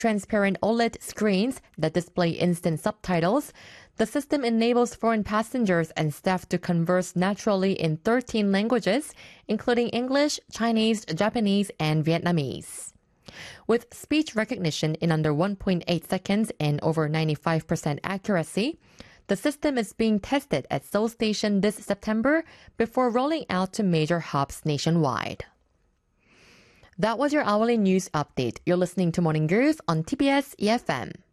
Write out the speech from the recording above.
transparent OLED screens that display instant subtitles, the system enables foreign passengers and staff to converse naturally in 13 languages, including English, Chinese, Japanese, and Vietnamese. With speech recognition in under 1.8 seconds and over 95% accuracy, the system is being tested at Seoul Station this September before rolling out to major hubs nationwide. That was your hourly news update. You're listening to Morning News on TBS EFM.